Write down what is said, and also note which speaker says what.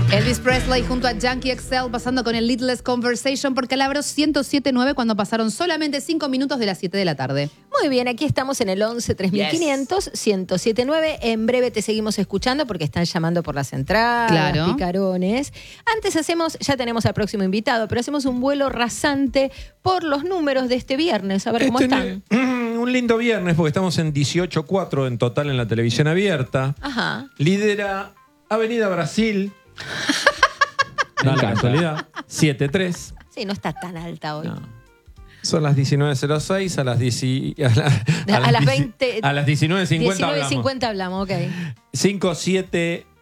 Speaker 1: Elvis Presley junto a Yankee XL pasando con el Littlest Conversation por Calabro 107.9 cuando pasaron solamente 5 minutos de las 7 de la tarde.
Speaker 2: Muy bien, aquí estamos en el 11 3500 1079. En breve te seguimos escuchando porque están llamando por las entradas,
Speaker 1: Claro.
Speaker 2: picarones. Antes ya tenemos al próximo invitado, pero hacemos un vuelo rasante por los números de este viernes. A ver cómo están.
Speaker 3: Un lindo viernes porque estamos en 18.4 en total en la televisión abierta.
Speaker 2: Ajá.
Speaker 3: Lidera Avenida Brasil. No, la casualidad. 7.3.
Speaker 2: Sí, no está tan alta hoy.
Speaker 3: No. Son las 19.06, a las
Speaker 2: 20.
Speaker 3: a las 19.50
Speaker 2: 19:50 hablamos, ok.
Speaker 3: 5-7